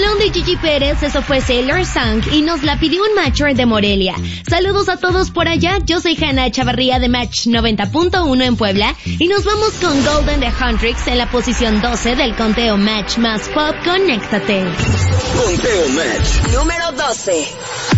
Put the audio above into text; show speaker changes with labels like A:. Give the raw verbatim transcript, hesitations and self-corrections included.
A: rolón de Gigi Pérez, eso fue Sailor Song y nos la pidió un matcher de Morelia. Saludos a todos por allá, yo soy Hanna Chavarría de Match noventa punto uno en Puebla y nos vamos con Golden de Huntrix en la posición doce del conteo Match más pop. Conéctate.
B: Conteo Match
C: número doce.